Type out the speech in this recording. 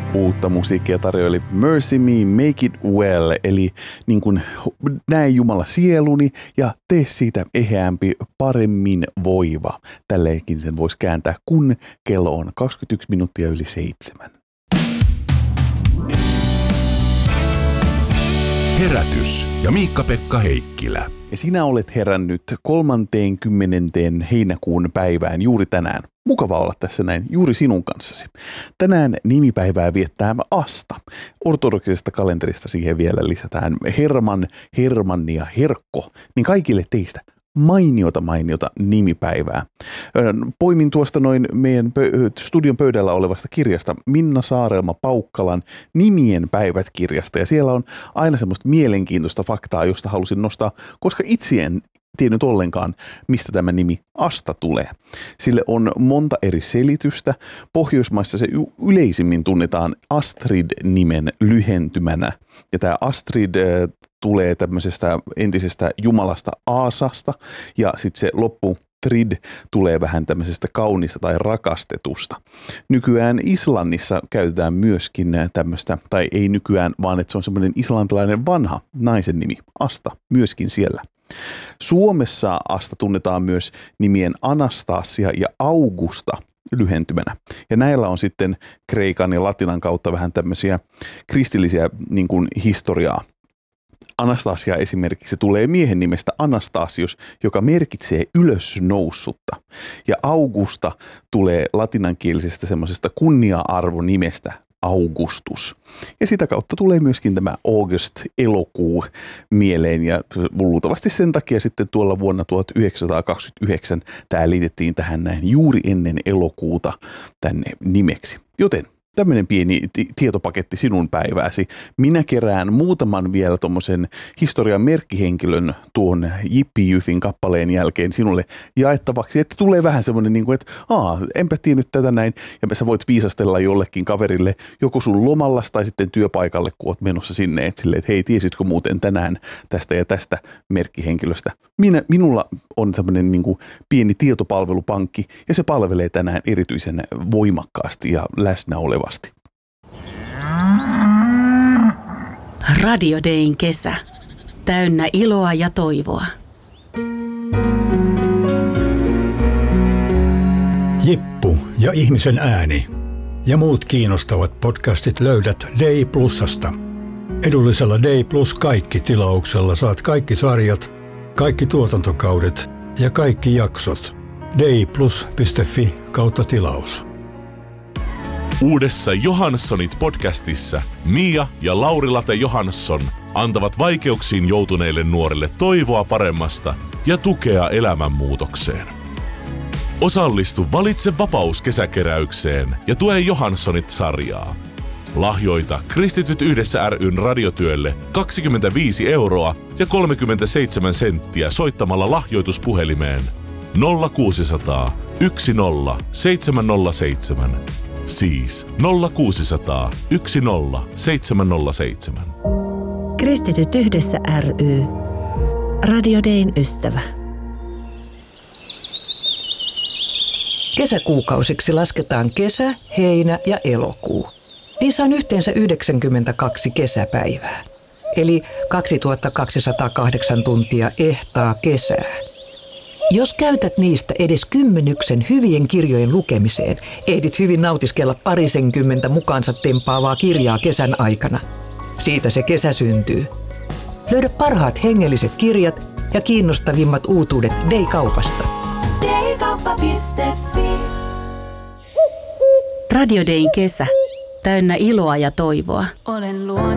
Uutta musiikkia tarjoili Mercy Me, Make It Well, eli niin kuin näe Jumala sieluni ja tee siitä eheämpi, paremmin voiva. Tälleenkin sen voisi kääntää, kun kello on 21 minuuttia yli 7. Herätys ja Miikka-Pekka Heikkilä. Ja sinä olet herännyt 30. heinäkuun päivään juuri tänään. Mukava olla tässä näin juuri sinun kanssasi. Tänään nimipäivää viettää Asta. Ortodoksisesta kalenterista siihen vielä lisätään Herman, Hermanni ja Herkko. Niin kaikille teistä mainiota nimipäivää. Poimin tuosta noin meidän studion pöydällä olevasta kirjasta Minna Saarelma-Paukkalan Nimien päivät -kirjasta. Ja siellä on aina semmoista mielenkiintoista faktaa, josta halusin nostaa, koska itse en tiennyt ollenkaan, mistä tämä nimi Asta tulee. Sille on monta eri selitystä. Pohjoismaissa se yleisimmin tunnetaan Astrid-nimen lyhentymänä. Ja tämä Astrid tulee tämmöisestä entisestä jumalasta Aasasta ja sitten se loppu Trid tulee vähän tämmöisestä kaunista tai rakastetusta. Nykyään Islannissa käytetään myöskin tämmöistä, tai ei nykyään, vaan että se on semmoinen islantilainen vanha naisen nimi, Asta, myöskin siellä. Suomessa Asta tunnetaan myös nimien Anastasia ja Augusta lyhentymänä. Ja näillä on sitten kreikan ja latinan kautta vähän tämmöisiä kristillisiä niin kuin historiaa. Anastasia esimerkiksi tulee miehen nimestä Anastasius, joka merkitsee ylösnoussutta. Ja Augusta tulee latinankielisestä semmoisesta kunnia-arvonimestä Augustus. Ja sitä kautta tulee myöskin tämä August, elokuu, mieleen. Ja luultavasti sen takia sitten tuolla vuonna 1929 tämä liitettiin tähän näin juuri ennen elokuuta tänne nimeksi. Joten tämmöinen pieni tietopaketti sinun päivääsi. Minä kerään muutaman vielä tommosen historian merkkihenkilön tuon Jippi Youthin kappaleen jälkeen sinulle jaettavaksi, että tulee vähän semmoinen, niin kuin, että enpä tiennyt tätä näin, ja sä voit viisastella jollekin kaverille, joko sun lomallas tai sitten työpaikalle, kun oot menossa sinne, että silleen, että hei, tiesitkö muuten tänään tästä ja tästä merkkihenkilöstä. Minulla on semmoinen niin kuin pieni tietopalvelupankki, ja se palvelee tänään erityisen voimakkaasti ja läsnä olevasti. Radio Dayn kesä. Täynnä iloa ja toivoa. Jippu ja ihmisen ääni ja muut kiinnostavat podcastit löydät Day Plusasta. Edullisella Day Plus kaikki -tilauksella saat kaikki sarjat, kaikki tuotantokaudet ja kaikki jaksot. dayplus.fi/tilaus. Uudessa Johanssonit podcastissa Mia ja Lauri-Late Johansson antavat vaikeuksiin joutuneille nuorille toivoa paremmasta ja tukea elämänmuutokseen. Osallistu Valitse vapaus -kesäkeräykseen ja tue Johanssonit-sarjaa. Lahjoita Kristityt yhdessä ry:n radiotyölle 25 € ja 37 senttiä soittamalla lahjoituspuhelimeen 0600 10 707. Siis 0600 10 707. Kristityt yhdessä ry. Radio Dayn ystävä. Kesäkuukausiksi lasketaan kesä, heinä ja elokuu. Niissä on yhteensä 92 kesäpäivää, eli 2208 tuntia ehtaa kesää. Jos käytät niistä edes 10 hyvien kirjojen lukemiseen, ehdit hyvin nautiskella 20 mukaansa tempaavaa kirjaa kesän aikana. Siitä se kesä syntyy. Löydä parhaat hengelliset kirjat ja kiinnostavimmat uutuudet Day-kaupasta. Daykauppa.fi. Radio Dayn kesä. Täynnä iloa ja toivoa. Olen luonut